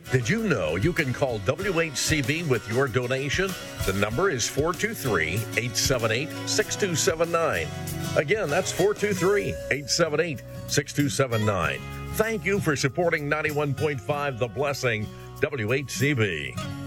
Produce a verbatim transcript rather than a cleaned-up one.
Did you know you can call W H C B with your donation? The number is four two three, eight seven eight, six two seven nine. Again, that's four two three, eight seven eight, six two seven nine. Thank you for supporting ninety-one point five The Blessing, W H C B.